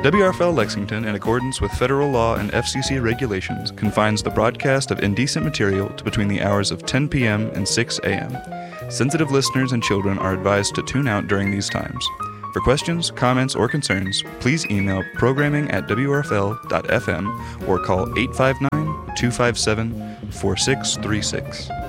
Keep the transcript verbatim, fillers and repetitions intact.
W R F L Lexington, in accordance with federal law and F C C regulations, confines the broadcast of indecent material to between the hours of ten p.m. and six a.m. Sensitive listeners and children are advised to tune out during these times. For questions, comments, or concerns, please email programming at w r f l dot f m or call eight five nine, two five seven, four six three six.